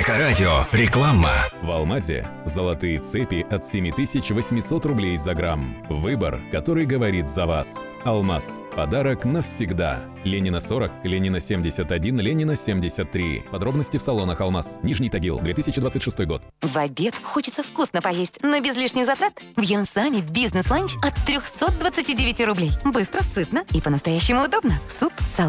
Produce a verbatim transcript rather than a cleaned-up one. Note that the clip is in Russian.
Эко-радио. Реклама. В Алмазе золотые цепи от семь тысяч восемьсот рублей за грамм. Выбор, который говорит за вас. Алмаз. Подарок навсегда. Ленина сорок, Ленина семьдесят один, Ленина семьдесят три. Подробности в салонах Алмаз. Нижний Тагил, две тысячи двадцать шестой год. В обед хочется вкусно поесть, но без лишних затрат. В Янсаме бизнес-ланч от триста двадцать девять рублей. Быстро, сытно и по-настоящему удобно. Суп, салат.